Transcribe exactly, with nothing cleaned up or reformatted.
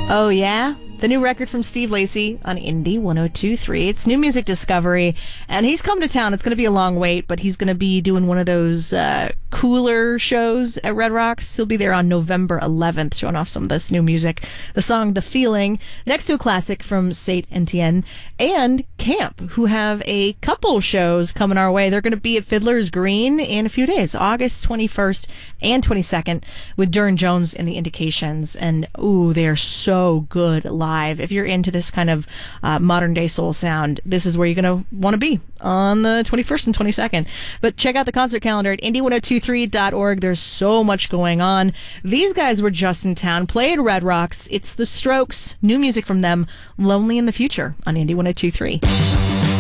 Oh, yeah? The new record from Steve Lacy on Indie one oh two point three. It's New Music Discovery, and he's come to town. It's going to be a long wait, but he's going to be doing one of those uh, cooler shows at Red Rocks. He'll be there on November eleventh, showing off some of this new music. The song The Feeling, next to a classic from Saint Etienne, and Camp, who have a couple shows coming our way. They're going to be at Fiddler's Green in a few days, August twenty-first and twenty-second, with Durn Jones and the Indications. And, ooh, they are so good live. If you're into this kind of uh, modern day soul sound, this is where you're going to want to be on the twenty-first and twenty-second. But check out the concert calendar at indie ten twenty-three dot org. There's so much going on. These guys were just in town, played Red Rocks. It's The Strokes, new music from them, Lonely in the Future on Indie ten twenty-three.